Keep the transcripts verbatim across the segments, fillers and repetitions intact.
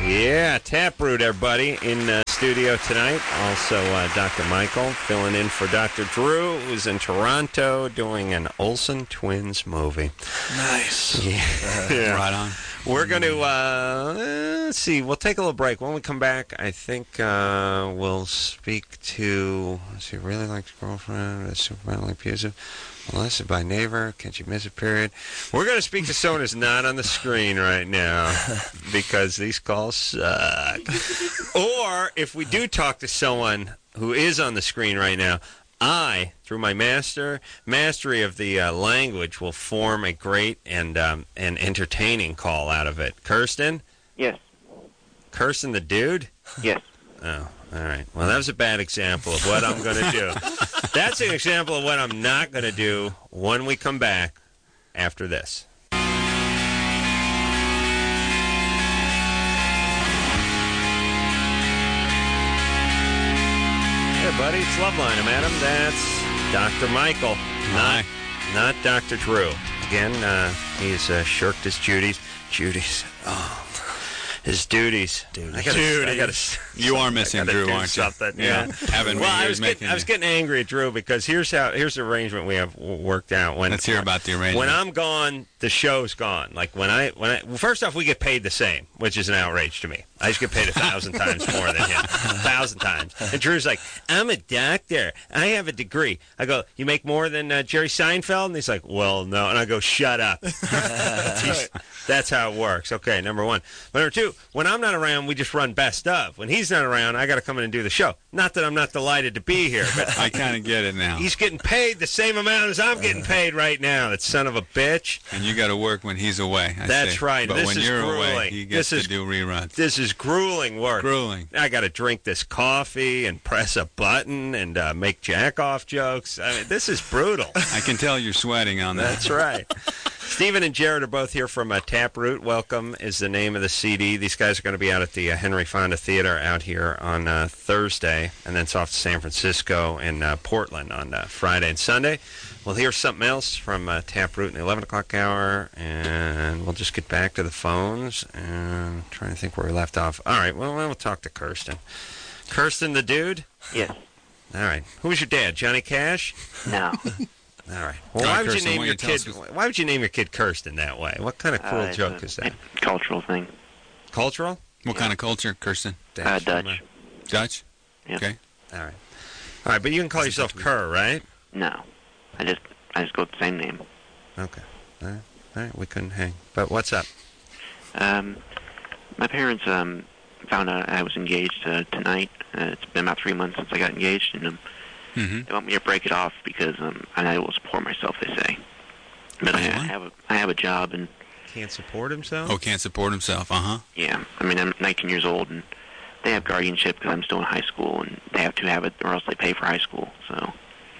Yeah, Taproot, everybody, in uh, studio tonight. Also, uh, Doctor Michael filling in for Doctor Drew, who's in Toronto doing an Olsen Twins movie. Nice. Yeah. Uh, yeah. Right on. We're going to, uh, let's see, we'll take a little break. When we come back, I think uh, we'll speak to, let's see, really likes girlfriend, Superman like abusive, molested by neighbor, can't you miss a period? We're going to speak to someone who's not on the screen right now because these calls suck. Or if we do talk to someone who is on the screen right now, I, through my master mastery of the uh, language, will form a great and um, and entertaining call out of it. Kirsten? Yes. Kirsten the dude? Yes. Oh, all right. Well, that was a bad example of what I'm going to do. That's an example of what I'm not going to do when we come back after this. Hey, buddy, it's Loveline. I'm Adam. That's Doctor Michael, not not Doctor Drew. Again, uh, he's uh, shirked his duties. Duties. Oh, his duties. Duties. I gotta, Duties. I gotta, You are missing I gotta Drew, do aren't you? something. Yeah. Haven't Well, been I was, making getting, I was it. getting angry at Drew because here's how here's the arrangement we have w- worked out. When Let's hear about the arrangement. When I'm gone, the show's gone. Like when I when I well, first off, we get paid the same, which is an outrage to me. I just get paid a thousand times more than him, a thousand times. And Drew's like, "I'm a doctor. I have a degree." I go, "You make more than uh, Jerry Seinfeld?" And he's like, "Well, no." And I go, "Shut up." He's- That's how it works. Okay, number one. But number two, when I'm not around, we just run best of. When he's not around, I got to come in and do the show. Not that I'm not delighted to be here, but I kind of get it now. he's getting paid the same amount as I'm getting paid right now. That son of a bitch. And you got to work when he's away. I That's see. right. But This when is you're grueling. away, he gets This is- to do reruns. This is grueling work. Grueling. I got to drink this coffee and press a button and uh, make jack-off jokes. I mean, this is brutal. I can tell you're sweating on that. That's right. Stephen and Jared are both here from uh, Taproot. Welcome is the name of the C D. These guys are going to be out at the uh, Henry Fonda Theater out here on uh, Thursday, and then it's off to San Francisco and uh, Portland on uh, Friday and Sunday. We'll hear something else from uh, Taproot in the eleven o'clock hour, and we'll just get back to the phones and trying to think where we left off. All right, well, we'll talk to Kirsten. Kirsten the dude? Yes. All right. Who was your dad, Johnny Cash? No. All right. Well, All right, why would Kirsten, you name why your don't you kid? tell us- Why would you name your kid Kirsten that way? What kind of cruel Uh, it's joke a- is that? a cultural thing. Cultural? What kind of culture, Kirsten? Uh, Dutch. Dutch? Yep. Okay. All right. All right, but you can call yourself Kerr, right? No. I just I just go with the same name. Okay. All right. All right. We couldn't hang. But what's up? Um, my parents um found out I was engaged uh, tonight. Uh, it's been about three months since I got engaged, and um, Mm-hmm. they want me to break it off because um I will support myself. They say, but I, I Uh-huh. have a I have a job, and Can't support himself? Oh, can't support himself. Uh-huh. yeah, I mean I'm nineteen years old, and they have guardianship because I'm still in high school, and they have to have it, or else they pay for high school. So.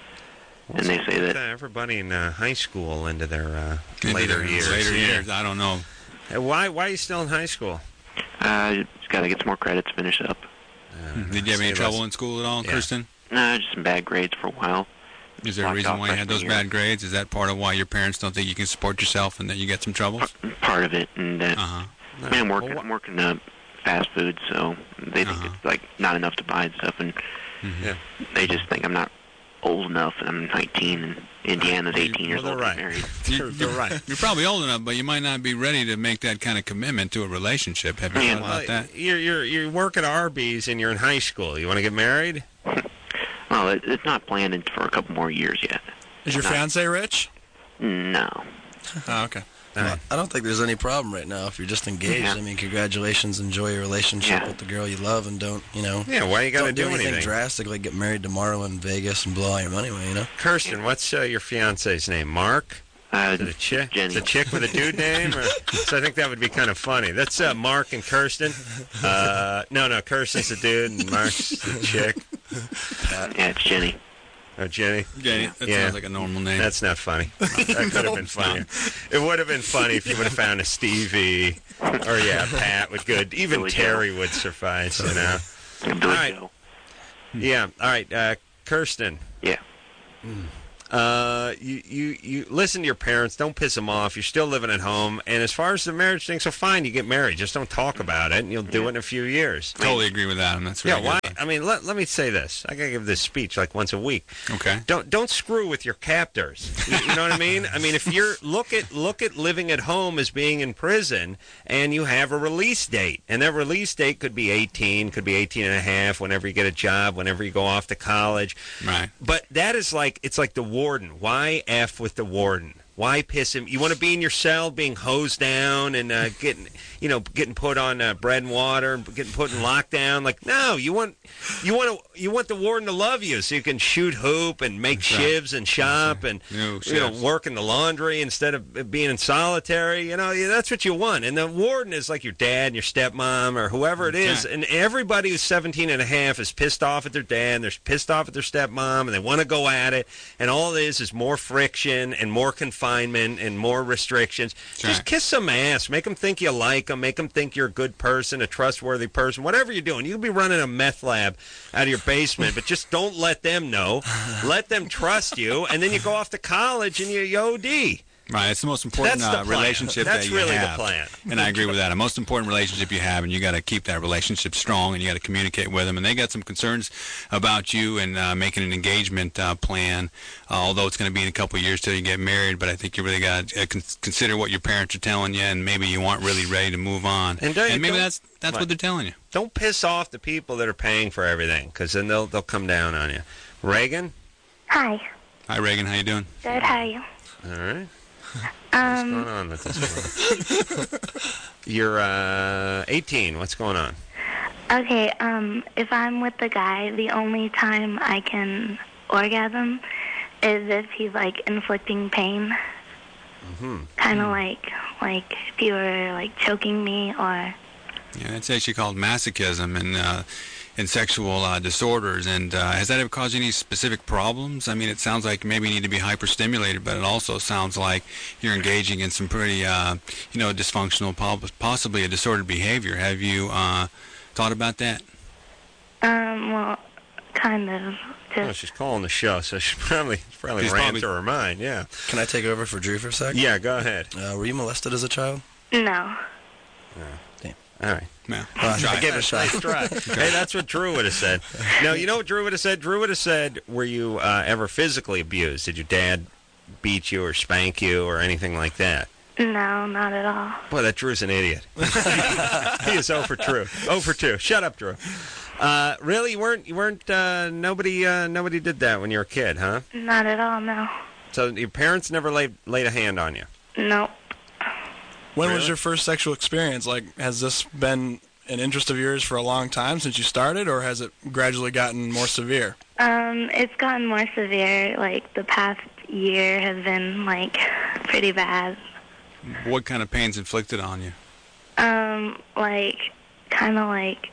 And they say that everybody in uh, high school into their uh, Into later their years. Later yeah. years. I don't know. Hey, why? Why are you still in high school? uh, just got to get some more credits, finish up. Uh, Did you have any save trouble us. in school at all, Yeah. Kirsten? No, just some bad grades for a while. Is there a Locked reason off why you had those freshman year. bad grades? Is that part of why your parents don't think you can support yourself and that you get some troubles? Part of it, and uh, Uh-huh. No. I mean, I'm working, Well, I'm working uh, fast food, so they think Uh-huh. it's like not enough to buy and stuff, and Mhm. Yeah. they just think I'm not old enough, and I'm nineteen, and Indiana's eighteen years Well, old they're to get right. married. They're, they're right. You're probably old enough, but you might not be ready to make that kind of commitment to a relationship. Have you Yeah. thought Well, about that? you're you're you work at Arby's and you're in high school. You want to get married? Well, it, it's not planned for a couple more years yet. Is your Not- fiance rich? No. Oh, okay. All right. I don't think there's any problem right now if you're just engaged. Yeah. I mean, congratulations, enjoy your relationship Yeah. with the girl you love, and don't, you know, Yeah. Why you got to don't do, do anything anything? drastic like get married tomorrow in Vegas and blow all your money away, you know? Kirsten, what's uh, your fiance's name? Mark? Uh, Is it a chick? Jenny. Is it a chick with a dude name? Or, so I think that would be kind of funny. That's uh, Mark and Kirsten. Uh, no, no, Kirsten's the dude and Mark's the chick. Yeah, it's Jenny. Oh, Jenny. Jenny, that Yeah. sounds like a normal name. That's not funny. That could have been funnier. It would have been funny if you would have found a Stevie or, yeah, Pat would good. Even Billy Terry would suffice, you know. Billy All right. Joe. Yeah. All right. Uh, Kirsten. Yeah. Uh, you, you, you listen to your parents. Don't piss them off. You're still living at home. And as far as the marriage thing, so fine, you get married. Just don't talk about it, and you'll do it in a few years. Totally agree with Adam. That's really yeah, why? good. I mean, let, let me say this. I gotta give this speech like once a week. Okay. Don't don't screw with your captors. You, you know what I mean? I mean, if you're look at look at living at home as being in prison, and you have a release date, and that release date could be eighteen, could be eighteen and a half. Whenever you get a job, whenever you go off to college. Right. But that is like it's like the warden. Why F with the warden? Why piss him? You want to be in your cell being hosed down and uh, getting, you know, getting put on uh, bread and water, and getting put in lockdown? Like, no, you want, you want to, you want the warden to love you so you can shoot hoop and make That's right. shivs and shop and No you know shifts. work in the laundry instead of being in solitary. You know, yeah, that's what you want. And the warden is like your dad and your stepmom or whoever it is. Okay. And everybody who's seventeen and a half is pissed off at their dad and they're pissed off at their stepmom and they want to go at it. And all it is is more friction and more confinement and more restrictions. That's Just right. kiss some ass. Make them think you like them. Make them think you're a good person, a trustworthy person. Whatever you're doing. You could be running a meth lab out of your basement, but just don't let them know. Let them trust you, and then you go off to college and you, you O D. Right, it's the most important That's the uh, plan. relationship That's that you really the have. plan. And I agree with that. The most important relationship you have, and you got to keep that relationship strong, and you got to communicate with them. And they got some concerns about you and uh, making an engagement uh, plan. Uh, although it's going to be in a couple of years till you get married, but I think you really got to uh, con- consider what your parents are telling you, and maybe you aren't really ready to move on. And don't- maybe don't- that's that's right. what they're telling you. Don't piss off the people that are paying for everything, because then they'll they'll come down on you. Reagan, Hi. Hi, Reagan. How you doing? Good. How are you? all right. Um, What's going on with this one? You're uh, eighteen. What's going on? okay. Um, if I'm with the guy, the only time I can orgasm is if he's like inflicting pain. Mm-hmm. Kind of like like if you were like choking me or. Yeah, that's actually called masochism and uh, in sexual uh, disorders. And uh, has that ever caused any specific problems? I mean, it sounds like maybe you need to be hyperstimulated, but it also sounds like you're engaging in some pretty, uh, you know, dysfunctional, possibly a disordered behavior. Have you uh, thought about that? Um. Well, kind of. Oh, Just. she's calling the show, so she probably probably She's ran probably- through her mind. Yeah. Can I take over for Drew for a sec? Yeah. Go ahead. Uh, were you molested as a child? No. All right. No. Uh, Try I it. gave it a nice try. Hey, that's what Drew would have said. No, you know what Drew would have said? Drew would have said, were you uh, ever physically abused? Did your dad beat you or spank you or anything like that? No, not at all. Boy, that Drew's an idiot. He is oh for Drew. oh for two. Shut up, Drew. Uh, really, you weren't, you weren't, uh, nobody, uh, nobody did that when you were a kid, huh? Not at all. No. So your parents never laid, laid a hand on you? Nope. When Really? was your first sexual experience? Like, has this been an interest of yours for a long time since you started, or has it gradually gotten more severe? Um. It's gotten more severe. Like the past year has been like pretty bad. What kind of pain's inflicted on you? Um, like, kind of like,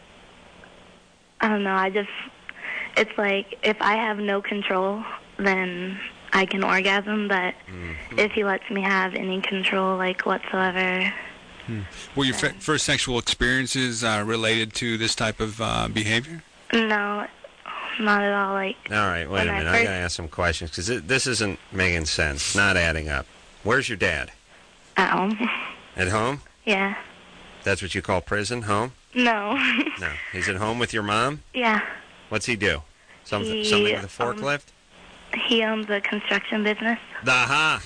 I don't know, I just, it's like, if I have no control, then I can orgasm, but Mm-hmm. if he lets me have any control, like, whatsoever, Were your f- first sexual experiences uh, related to this type of uh, behavior? no, not at all, like, All right, wait When a I minute. I first- gotta ask some questions because this isn't making sense. Not adding up. Where's your dad? at home. At home? Yeah. That's what you call prison? Home? No. No. He's at home with your mom? Yeah. What's he do? Something, He, something with a um, forklift? He owns a construction business. Aha!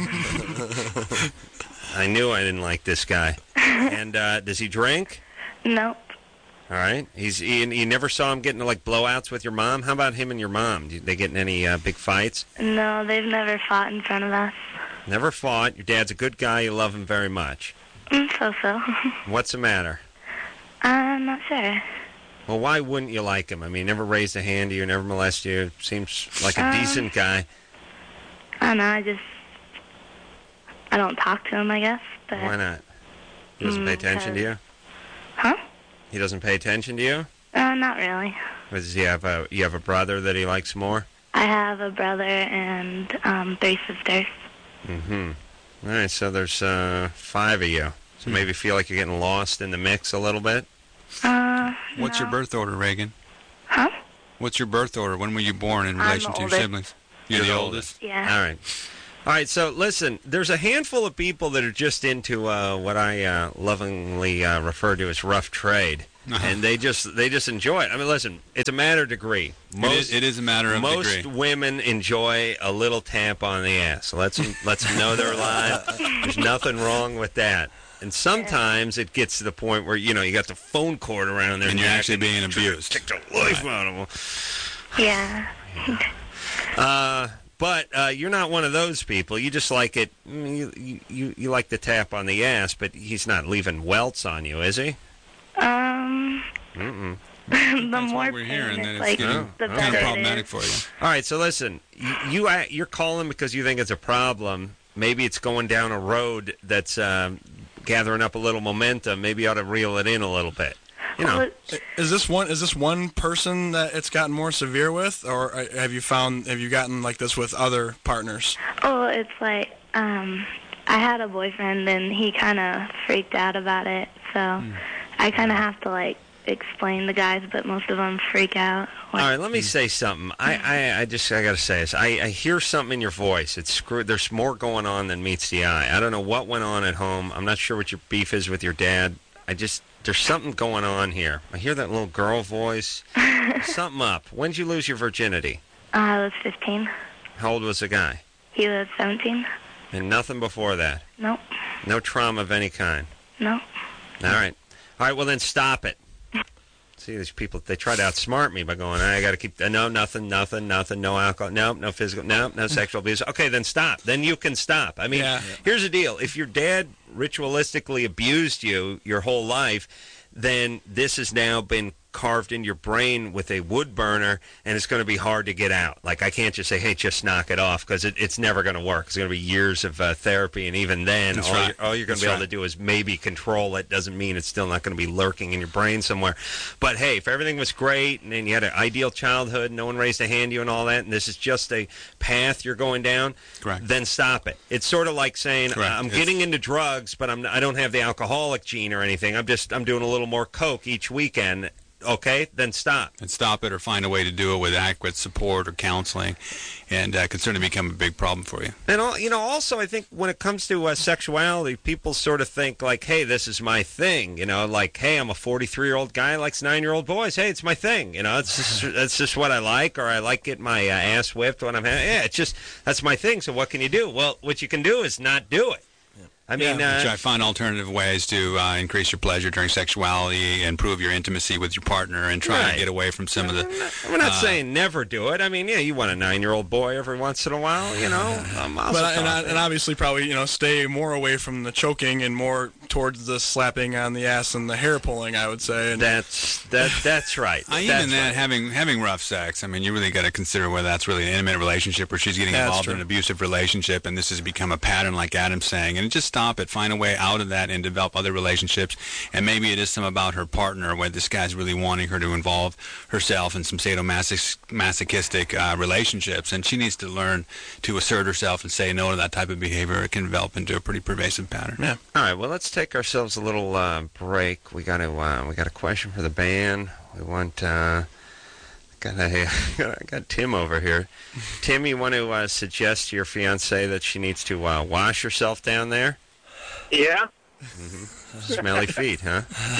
I knew I didn't like this guy. And uh, does he drink? Nope. All right. He's he, you never saw him getting like blowouts with your mom. How about him and your mom? Do they get in any uh, big fights? No, they've never fought in front of us. Never fought. Your dad's a good guy. You love him very much. Mm, so-so. What's the matter? I'm not sure. Well, why wouldn't you like him? I mean, never raised a hand to you, never molested you. Seems like a Um, decent guy. I don't know, I just, I don't talk to him, I guess, but... Why not? He doesn't pay Mm, attention to you? Huh? He doesn't pay attention to you? Uh, not really. Or does he have a, you have a brother that he likes more? I have a brother and um, three sisters. Mm-hmm. All right, so there's uh, five of you. So maybe feel like you're getting lost in the mix a little bit? Uh, What's your no. birth order, Reagan? Huh? What's your birth order? When were you born in I'm relation the to your oldest. siblings? You're, You're the the oldest? Yeah. All right. All right, so listen, there's a handful of people that are just into uh, what I uh, lovingly uh, refer to as rough trade. Uh-huh. And they just they just enjoy it. I mean, listen, it's a matter of degree. It is, it is a matter of Most degree. women enjoy a little tap on the ass. Lets them, lets them know they're alive. There's nothing wrong with that. And sometimes it gets to the point where, you know, you got the phone cord around there. And you're neck actually being abused. Take the life out of them. Yeah. Uh, but uh, you're not one of those people. You just like it. You, you you like the tap on the ass, but he's not leaving welts on you, is he? Um. Mm-mm. the That's more what we're hearing, pain that it's it's like, getting the kind of better it problematic is. for you. All right, so listen, you, you uh, you're calling because you think it's a problem. Maybe it's going down a road that's um, gathering up a little momentum. Maybe you ought to reel it in a little bit. You know, Well, Is this one? Is this one person that it's gotten more severe with, or uh, have you found have you gotten like this with other partners? oh, it's like um, I had a boyfriend and he kind of freaked out about it, so I kind of have to like explain the guys, but most of them freak out. all right. Let me say something. I, I, I just I got to say this. I, I hear something in your voice. It's screw. There's more going on than meets the eye. I don't know what went on at home. I'm not sure what your beef is with your dad. I just there's something going on here. I hear that little girl voice. Something up. When did you lose your virginity? Uh, I was fifteen. How old was the guy? He was seventeen. And nothing before that. Nope. No trauma of any kind. Nope. All right. All right, well, then stop it. See, these people, they try to outsmart me by going, I got to keep, uh, no, nothing, nothing, nothing, no alcohol, no, no physical, no, no sexual abuse. Okay, then stop. Then you can stop. I mean, Yeah. here's the deal. If your dad ritualistically abused you your whole life, then this has now been carved in your brain with a wood burner, and it's going to be hard to get out. Like, I can't just say, hey, just knock it off, because it, it's never going to work. It's going to be years of uh, therapy, and even then, That's all, right. you're, all you're going That's to be able right. to do is maybe control it. Doesn't mean it's still not going to be lurking in your brain somewhere. But, hey, if everything was great, and then you had an ideal childhood, no one raised a hand to you and all that, and this is just a path you're going down, Correct. then stop it. It's sort of like saying, Correct. I'm It's- getting into drugs, but I'm, I don't have the alcoholic gene or anything. I'm just I'm doing a little more coke each weekend. Okay, then stop. And stop it or find a way to do it with adequate support or counseling, and uh, can certainly become a big problem for you. And all, you know, also I think when it comes to uh, sexuality, people sort of think like, "Hey, this is my thing." You know, like, "Hey, I'm a forty-three-year-old guy who likes nine-year-old boys. Hey, it's my thing." You know, it's just, that's just what I like, or I like getting my uh, ass whipped when I'm having. Yeah, it's just that's my thing. So what can you do? Well, what you can do is not do it. I mean, Yeah, uh, Try to find alternative ways to uh, increase your pleasure during sexuality, improve your intimacy with your partner, and try Right. to get away from some of the. we're not uh, saying never do it. I mean, yeah, you want a nine-year-old boy every once in a while, you know. Um, also But and, talk- and obviously, probably you know, stay more away from the choking and more towards the slapping on the ass and the hair pulling. I would say. And that's that. That's right. Uh, That's even that, right. having having rough sex, I mean, you really got to consider whether that's really an intimate relationship or she's getting That's involved true. in an abusive relationship, and this has become a pattern, like Adam's saying. And just stop it, find a way out of that, and develop other relationships. And maybe it is some about her partner, where this guy's really wanting her to involve herself in some sadomasochistic uh, relationships, and she needs to learn to assert herself and say no to that type of behavior. It can develop into a pretty pervasive pattern. Yeah. All right, well, let's take ourselves a little uh, break. We got to. Uh, we got a question for the band. We want. Uh, got a, got, got Tim over here. Tim, you want to uh, suggest to your fiancée that she needs to uh, wash herself down there? Yeah, Smelly feet, huh?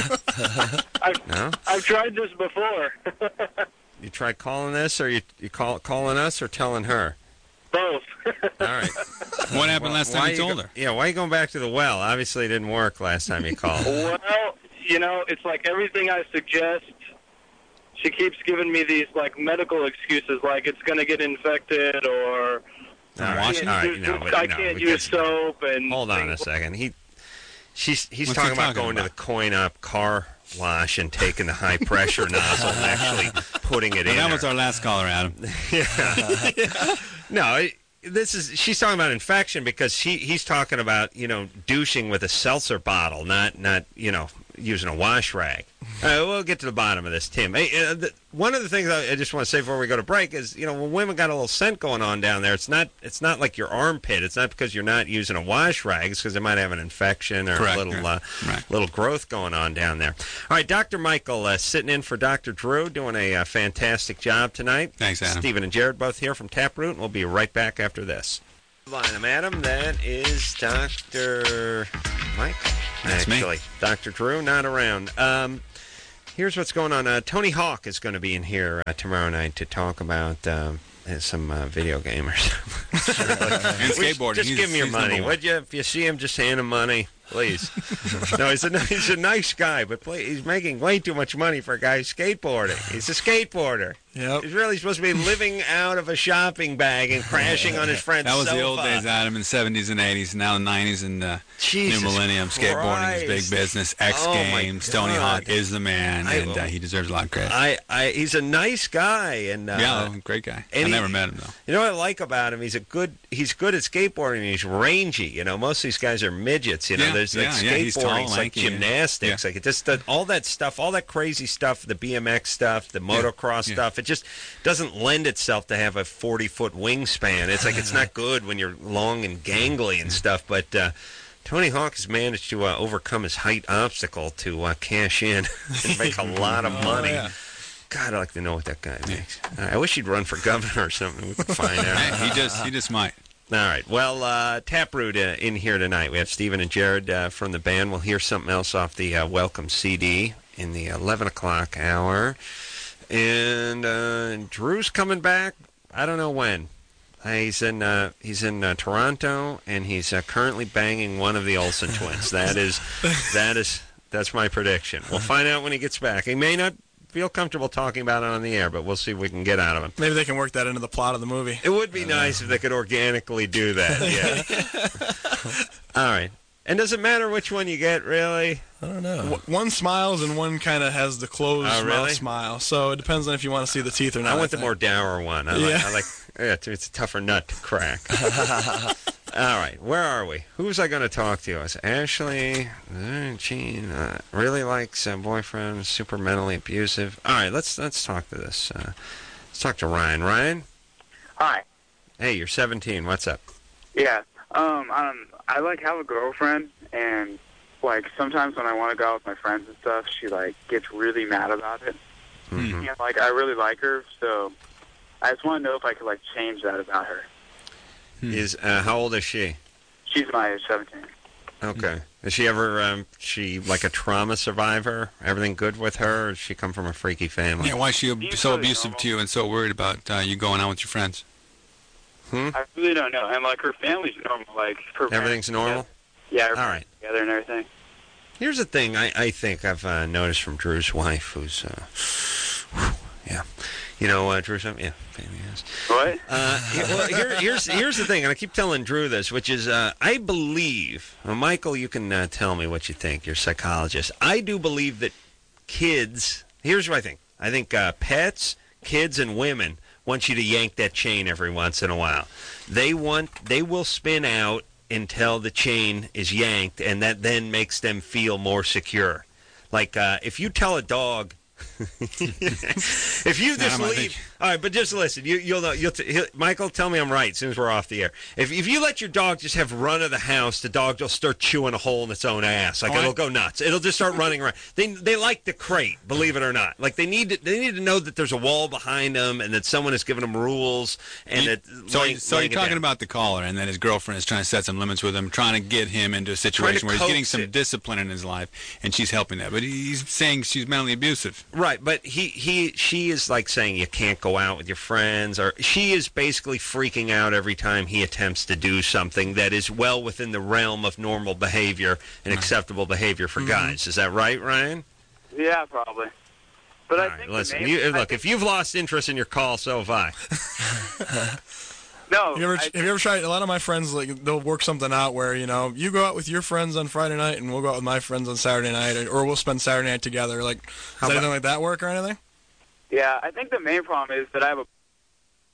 I've, No. I've tried this before. You tried calling this, or you you call calling us, or telling her? Both. All right. What happened last time you you told go- her? Yeah, why are you going back to the well? Obviously, it didn't work last time you called. Well, you know, it's like everything I suggest, she keeps giving me these like medical excuses, like it's going to get infected, or All I right, can't all right, use, no, but I no, can't because- use soap. And Hold on a things like- second. He, she's he's What's talking he about talking going about? to the coin-op car wash and taking the high-pressure nozzle and actually putting it Well, in. that was her. our last caller, Adam. No, it, this is she's talking about infection because she he's talking about you know douching with a seltzer bottle, not not you know using a wash rag. All right, we'll get to the bottom of this, Tim. Hey, uh, the, one of the things I, I just want to say before we go to break is, you know, when women got a little scent going on down there, it's not it's not like your armpit. It's not because you're not using a wash rag. It's because they might have an infection or Correct, a little yeah. uh, Right. little growth going on down there. All right, Doctor Michael uh, sitting in for Doctor Drew, doing a uh, fantastic job tonight. Thanks, Adam. Stephen and Jared both here from Taproot, and we'll be right back after this. I'm Adam. That is Doctor Michael. That's me. Actually, Doctor Drew not around. Um, here's what's going on. Uh, Tony Hawk is going to be in here uh, tomorrow night to talk about um, some uh, video gamers. And skateboarding. Just He's- give me your he's money, number one. would you? If you see him, just hand him money, please. No, he's a he's a nice guy, but play, he's making way too much money for a guy who's skateboarding. He's a skateboarder. Yep. He's really supposed to be living out of a shopping bag and crashing on his friend's That was sofa. the old days, Adam, in the seventies and eighties, now the nineties and uh, Jesus new millennium. Skateboarding is big Christ. business. X Oh, my Games. Tony God. Hawk is the man, I- and uh, he deserves a lot of credit. I, I, he's a nice guy, and uh, yeah, great guy. I and he- never met him, though. you know what I like about him? He's a good. He's good at skateboarding. And he's rangy. You know, most of these guys are midgets. You know, Yeah, there's like yeah, yeah, he's tall, skateboarding's like lanky, yeah. gymnastics. Yeah. Like it just the, all that stuff, all that crazy stuff, the B M X stuff, the motocross yeah. stuff. It just doesn't lend itself to have a forty foot wingspan. It's like it's not good when you're long and gangly and stuff. But uh, Tony Hawk has managed to uh, overcome his height obstacle to uh, cash in and make a lot of money. Oh, yeah. God, I'd like to know what that guy makes. I wish he'd run for governor or something. We could find out. Hey, he just he just might. All right. Well, uh, Taproot uh, in here tonight. We have Stephen and Jared uh, from the band. We'll hear something else off the uh, Welcome C D in the eleven o'clock hour. And uh, Drew's coming back. I don't know when. Uh, he's in uh, he's in uh, Toronto, and he's uh, currently banging one of the Olsen twins. That is that is that's my prediction. We'll find out when he gets back. He may not feel comfortable talking about it on the air, but we'll see if we can get out of him. Maybe they can work that into the plot of the movie. It would be nice if they could organically do that. Yeah. All right. And does it matter which one you get, really? I don't know. W- One smiles and one kind of has the closed Oh, really? mouth smile. So it depends on if you want to see the teeth or not. I want the think. more dour one. I Yeah. like, I like yeah, it's a tougher nut to crack. All right, where are we? Who was I going to talk to? It's Ashley. Uh, Jean uh, really likes uh, boyfriend, super mentally abusive. All right, let's let's talk to this. Uh, let's talk to Ryan. Ryan, Hi. hey, you're seventeen. What's up? Yeah. Um. Um. I like have a girlfriend, and like sometimes when I want to go out with my friends and stuff, she like gets really mad about it. Mhm. And like I really like her, so I just want to know if I could like change that about her. Is uh, how old is she? She's my age, seventeen. Okay. Is she ever um, she like a trauma survivor? Everything good with her? Or does she come from a freaky family? Yeah, why is she ab- He's so really abusive normal. to you and so worried about uh, you going out with your friends? Hmm? I really don't know. And like her family's normal. Like her Everything's parents- normal. Yeah. Her All parents together and everything. Here's the thing I, I think I've uh, noticed from Drew's wife, who's, uh, whew, yeah. You know, uh, Drew's, yeah, pain in the ass. What? Uh, here- well, here, here's, here's the thing, and I keep telling Drew this, which is uh, I believe, well, Michael, you can uh, tell me what you think, you're a psychologist. I do believe that kids, here's what I think. I think uh, pets, kids, and women want you to yank that chain every once in a while. They want, they will spin out until the chain is yanked, and that then makes them feel more secure. Like uh, if you tell a dog, if you just Adam, I leave, think- all right, but just listen. You, you'll know. You'll t- he'll, Michael, tell me I'm right. As soon as we're off the air, if if you let your dog just have run of the house, the dog will start chewing a hole in its own ass. Like Oh, I- it'll go nuts. It'll just start running around. They they like the crate, believe it or not. Like they need to, they need to know that there's a wall behind them and that someone is giving them rules and You- that. so, laying- so laying you're it talking down. about the caller, and then his girlfriend is trying to set some limits with him, trying to get him into a situation where he's getting coax some it. discipline in his life, and she's helping that. But he's saying she's mentally abusive. Right, but he, he she is like saying you can't go out with your friends, or she is basically freaking out every time he attempts to do something that is well within the realm of normal behavior and acceptable behavior for guys. Is that right, Ryan? Yeah, probably. But All I right, think listen. the main, You, I look, think, if you've lost interest in your call, so have I. no, Have you ever, I, have you ever tried? A lot of my friends, like, they'll work something out where, you know, you go out with your friends on Friday night, and we'll go out with my friends on Saturday night, or, or we'll spend Saturday night together. Like, does How about- anything like that work or anything? yeah, I think the main problem is that I have a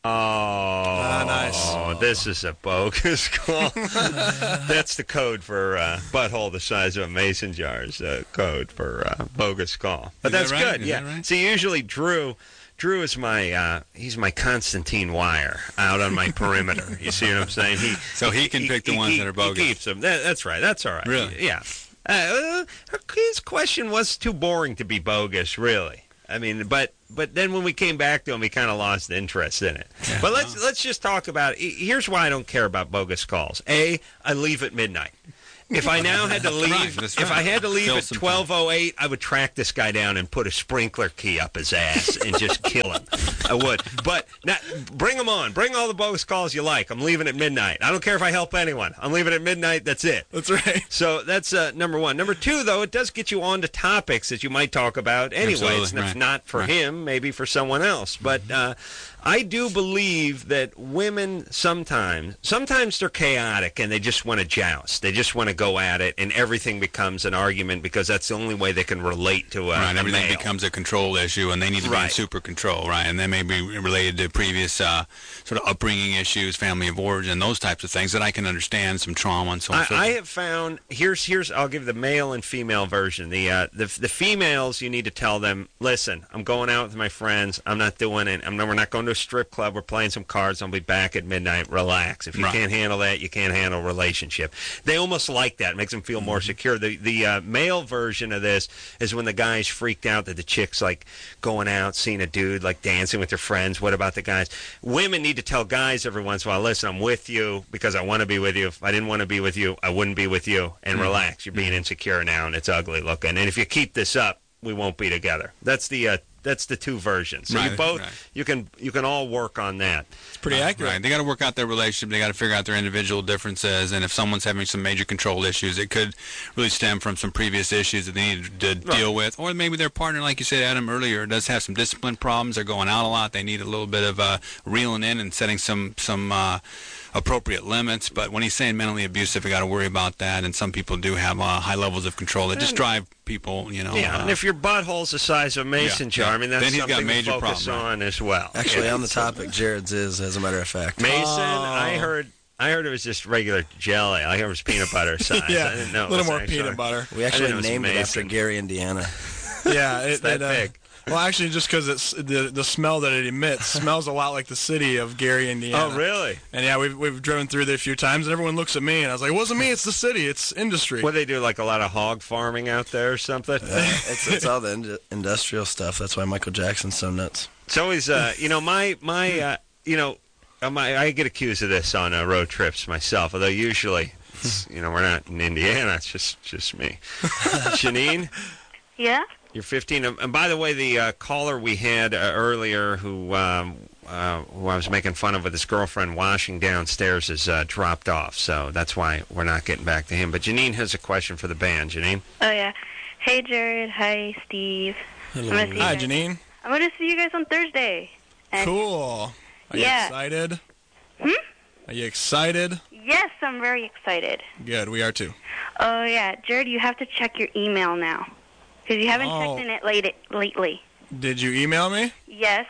Ah, nice. This is a bogus call. That's the code for uh, butthole the size of a mason jar is the code for uh, bogus call. But Is that's that right? good, Is yeah. that right? See, usually Drew... Drew is my, uh, he's my Constantine Wire out on my perimeter. You see what I'm saying? He, So he can pick the ones he, that are bogus. He keeps them. That, that's right. That's all right. Really? Yeah. Uh, uh, his question was too boring to be bogus, really. I mean, but but then when we came back to him, he kind of lost interest in it. Yeah, but let's well. let's just talk about it. Here's why I don't care about bogus calls. A, I leave at midnight. If I now had to leave, right, that's if right. I had to leave Fill at some time. twelve oh eight, I would track this guy down and put a sprinkler key up his ass and just kill him. I would. But not, bring them on. Bring all the bogus calls you like. I'm leaving at midnight. I don't care if I help anyone. I'm leaving at midnight. That's it. That's right. So that's uh, number one. Number two, though, it does get you on to topics that you might talk about anyway. Absolutely, It's, it's right. not for Right. him, maybe for someone else. But uh, I do believe that women sometimes, sometimes they're chaotic and they just want to joust. They just want to go at it, and everything becomes an argument because that's the only way they can relate to a, Right, a everything male. becomes a control issue, and they need to be in Right. super control, right? And that may be related to previous uh, sort of upbringing issues, family of origin, those types of things that I can understand, some trauma and so on. I, so I have found here's here's I'll give the male and female version. The uh, the the females, you need to tell them, listen, I'm going out with my friends. I'm not doing it. I'm not, we're not going to a strip club. We're playing some cards. I'll be back at midnight. Relax. If you Right. can't handle that, you can't handle a relationship. They almost like that. It makes them feel more secure. The the uh, male version of this is when the guy's freaked out that the chick's like going out, seeing a dude like dancing with their friends. What about the guys? Women need to tell guys every once in a while, listen, I'm with you because I want to be with you. If I didn't want to be with you, I wouldn't be with you. And relax. You're being insecure now, and it's ugly looking. And if you keep this up, we won't be together. That's the uh, that's the two versions. So you Right, both right. you can you can all work on that. It's pretty accurate. Right. They got to work out their relationship. They got to figure out their individual differences. And if someone's having some major control issues, it could really stem from some previous issues that they need to deal with. Or maybe their partner, like you said, Adam, earlier, does have some discipline problems. They're going out a lot. They need a little bit of uh, reeling in and setting some some uh, appropriate limits. But when he's saying mentally abusive, you got to worry about that. And some people do have uh, high levels of control that just drive people, you know. Yeah, uh, and if your butthole's the size of a mason yeah, jar, yeah. I mean, that's Then he's got something major to focus problem, right. on as well. Actually, Yeah. on the topic, Jared's is, as a matter of fact. Mason, Oh. I heard I heard it was just regular jelly. I heard it was peanut butter size. I Yeah, didn't know. a it little was more actually- peanut butter. We I actually didn't know it was named it after Mason. Gary, Indiana. Yeah, it, that it, uh, big. Well, actually, just because it's the the smell that it emits smells a lot like the city of Gary, Indiana. Oh, really? And yeah, we've we've driven through there a few times, and everyone looks at me, and I was like, "It wasn't me. It's the city. It's industry." What do they do? Like a lot of hog farming out there or something? Uh, it's, it's all the ind- industrial stuff. That's why Michael Jackson's so nuts. It's always, uh, you know, my my, uh, you know, uh, my I get accused of this on uh, road trips myself. Although usually, it's, you know, we're not in Indiana. It's just just me. Janine, Yeah? you're fifteen. Um, And by the way, the uh, caller we had uh, earlier, who um, uh, who I was making fun of with his girlfriend washing downstairs, is uh, dropped off. So that's why we're not getting back to him. But Janine has a question for the band. Janine. Oh, yeah. Hey, Jared. Hi, Steve. I'm gonna see you Hi, guys- Janine. I'm going to see you guys on Thursday. And Cool. Are you Yeah. excited? Hmm? Are you excited? Yes, I'm very excited. Good. We are too. Oh, yeah. Jared, you have to check your email now. Because you haven't Oh. checked in it late, lately. Did you email me? Yes.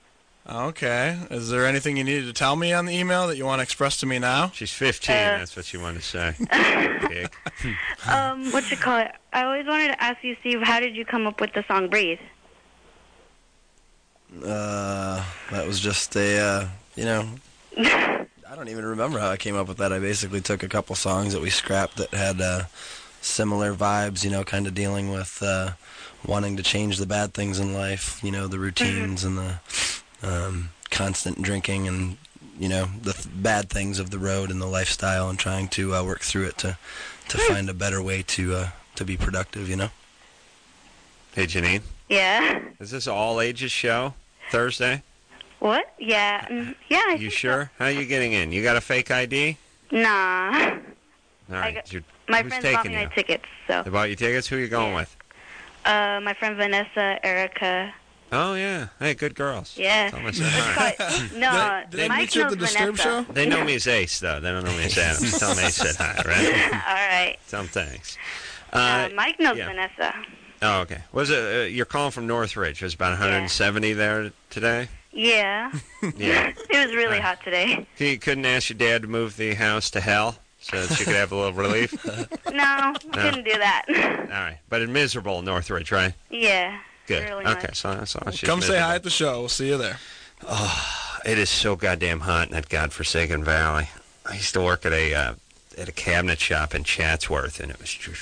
Okay. Is there anything you needed to tell me on the email that you want to express to me now? She's fifteen. Uh. That's what she wanted to say. Pig. Um, what you call it? I always wanted to ask you, Steve, how did you come up with the song Breathe? Uh, that was just a, uh, you know, I don't even remember how I came up with that. I basically took a couple songs that we scrapped that had uh, similar vibes, you know, kind of dealing with uh, wanting to change the bad things in life, you know, the routines and the um, constant drinking and, you know, the th- bad things of the road and the lifestyle, and trying to uh, work through it to, to find a better way to uh, to be productive, you know. Hey, Janine. Yeah. Is this all ages show Thursday? What? Yeah. mm, Yeah. I You think sure? How are you getting in? You got a fake I D? So. Nah. All right. got- You- My who's friends bought taking me you? my tickets, so. They bought you tickets? Who are you going Yeah. with? Uh, my friend Vanessa, Erica. Oh, yeah. Hey, good girls. Yeah. Tell them I said hi. No, Did they Mike meet you at knows the Disturbed Vanessa. show? They know me as Ace, though. They don't know me as Adam. Tell them Ace said hi, right? All right. Tell them thanks. Uh, Uh, Mike knows yeah. Vanessa. oh, okay. Was it? Uh, you're calling from Northridge. There's about one hundred seventy there today? Yeah. Yeah. It was really hot today. You couldn't ask your dad to move the house to hell so that you could have a little relief? No, couldn't do that. All right. But it's miserable in Northridge, right? Yeah. Good. Really Okay, much. so, so it's just Come say miserable. hi at the show. We'll see you there. Oh, it is so goddamn hot in that godforsaken valley. I used to work at a uh, at a cabinet shop in Chatsworth, and it was just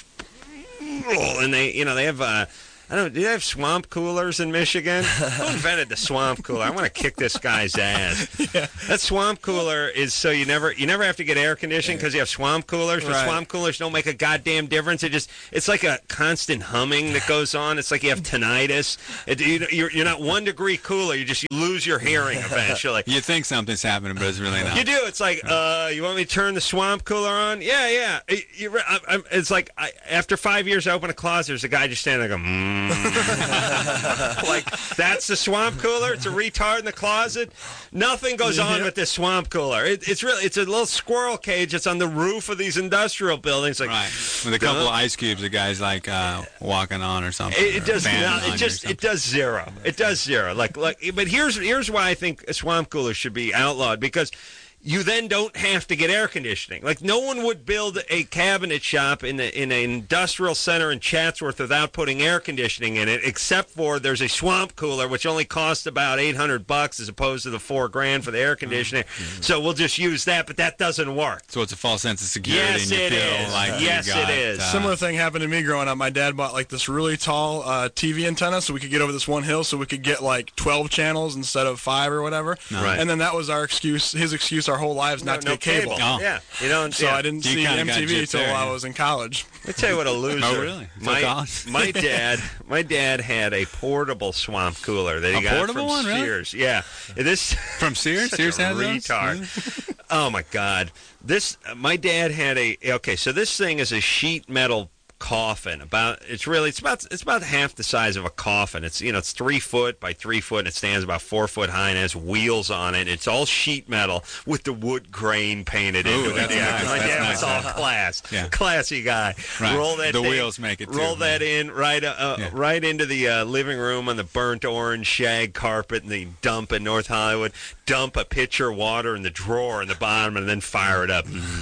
brutal. And they, you know, they have. Uh, I don't. Do they have swamp coolers in Michigan? Who invented the swamp cooler? I want to kick this guy's ass. Yeah. That swamp cooler is so you never you never have to get air conditioning because you have swamp coolers. But Right. swamp coolers don't make a goddamn difference. It just it's like a constant humming that goes on. It's like you have tinnitus. It, you, you're you're not one degree cooler. You just you lose your hearing eventually. You think something's happening, but it's really not. You do. It's like, uh, you want me to turn the swamp cooler on? Yeah, yeah. You, you, I, I, it's like I, after five years, I open a closet. There's a guy just standing there, going, mm. Like that's the swamp cooler. It's a retard in the closet. Nothing goes on with this swamp cooler. It, it's really, it's a little squirrel cage. It's on the roof of these industrial buildings. Like, Right. With a couple of ice cubes, the guy's like uh, walking on or something. It, it or does fan not. on It or just something. it does zero. It does zero. Like like. But here's here's why I think a swamp cooler should be outlawed because you then don't have to get air conditioning. Like no one would build a cabinet shop in the in an industrial center in Chatsworth without putting air conditioning in it, except for there's a swamp cooler which only costs about eight hundred bucks as opposed to the four grand for the air conditioning. Mm-hmm. So we'll just use that, but that doesn't work. So it's a false sense of security. Yes, and you it feel is. Like Yes, you got, it is. Uh, Similar thing happened to me growing up. My dad bought like this really tall uh, T V antenna so we could get over this one hill so we could get like twelve channels instead of five or whatever. Right. And then that was our excuse, his excuse our whole lives not to no get cable. Oh. Yeah, you don't. So yeah. I didn't You see kinda got M T V gypped till there, I yeah. was in college. Let me tell you what a loser. Oh, really? Till My, college? my dad, my dad had a portable swamp cooler that he A got portable from one, really? Sears. Yeah, this From Sears? such Sears a has those? retard. Oh my God, this. My dad had a. Okay, so this thing is a sheet metal coffin. About it's really it's about it's about half the size of a coffin. It's you know it's three foot by three foot and it stands about four foot high and has wheels on it. It's all sheet metal with the wood grain painted Ooh, into it. that's Yeah, nice. my That's dad nice. was all class, Yeah. classy guy. Right. Roll that The thing- wheels make it, too. Roll that in right uh, uh, Yeah. right into the uh, living room on the burnt orange shag carpet in the dump in North Hollywood. Dump a pitcher of water in the drawer in the bottom and then fire it up.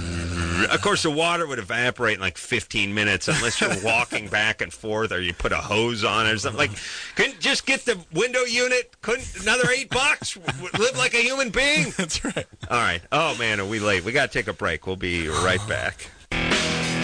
Of course, the water would evaporate in like fifteen minutes unless you're walking back and forth or you put a hose on it or something. Like, couldn't just get the window unit? Couldn't another eight bucks? Live like a human being? That's right. All right. Oh man, are we late? We got to take a break. We'll be right back.